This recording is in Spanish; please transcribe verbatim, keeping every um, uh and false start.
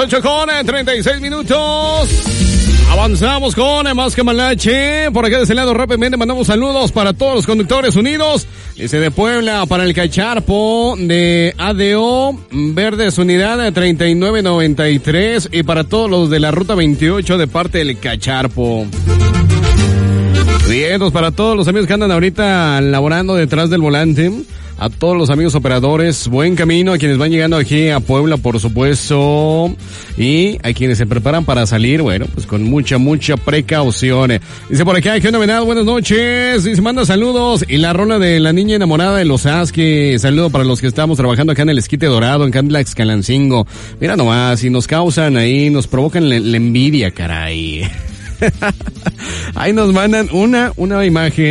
ocho con treinta y seis minutos. Avanzamos con Más que Malache. Por acá de ese lado rápidamente mandamos saludos para todos los conductores unidos. Dice de Puebla para el Cacharpo, de A D O Verdes Unidad treinta y nueve noventa y tres y para todos los de la Ruta veintiocho de parte del Cacharpo. Bien, pues para todos los amigos que andan ahorita laborando detrás del volante. A todos los amigos operadores, buen camino, a quienes van llegando aquí a Puebla, por supuesto, y a quienes se preparan para salir, bueno, pues con mucha, mucha precaución. Dice por acá, ¿qué novedad? Buenas noches, dice, manda saludos, y la rola de La Niña Enamorada de los Asque, saludo para los que estamos trabajando acá en el Esquite Dorado, en Candlax, Calancingo. Mira nomás, y nos causan ahí, nos provocan la, la envidia, caray. Ahí nos mandan una, una imagen.